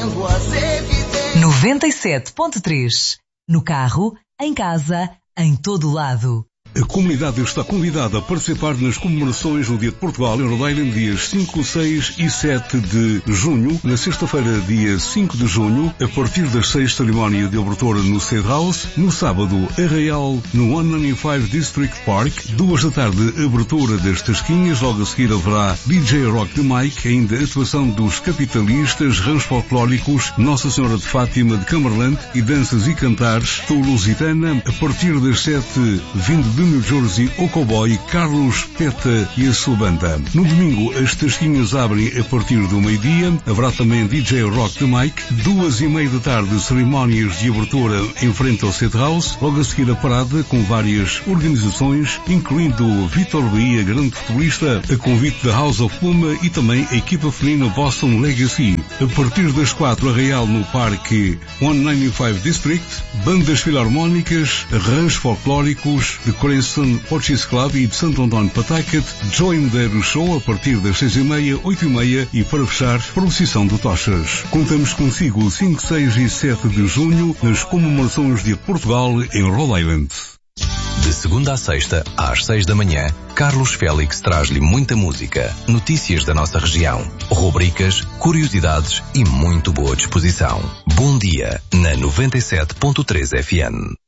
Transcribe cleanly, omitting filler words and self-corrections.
97.3. No carro, em casa, em todo lado. A comunidade está convidada a participar nas comemorações no Dia de Portugal em Rhode Island, dias 5, 6 e 7 de junho. Na sexta-feira, dia 5 de junho, a partir das 6, cerimónia de abertura no State House. No sábado, arraial no 195 District Park. 2 da tarde, abertura das tasquinhas. Logo a seguir haverá DJ Rock the Mike, ainda atuação dos Capitalistas, rãs folclóricos, Nossa Senhora de Fátima de Cumberland e danças e cantares Lusitana. A partir das 7, vindo de New Jersey, o cowboy Carlos Peta e a sua banda. No domingo, as tasquinhas abrem a partir do meio-dia. Haverá também DJ Rock the Mike. 2:30 da tarde, cerimónias de abertura em frente ao State House. Logo a seguir a parada com várias organizações, incluindo o Vitor Bahia, grande futebolista, a convite da House of Puma e também a equipa feminina Boston Legacy. A partir das 4, arraial no Parque 195 District. Bandas filarmónicas, rãs folclóricos de Cranston Portuguese Club e de Santo António Patacat. Joy Medeiros Show a partir das 6:30, 8:30 e para fechar, procissão de tochas. Contamos consigo 5, 6 e 7 de junho nas comemorações de Portugal em Rhode Island. De segunda a sexta, às 6 da manhã, Carlos Félix traz-lhe muita música, notícias da nossa região, rubricas, curiosidades e muito boa disposição. Bom dia, na 97.3 FM.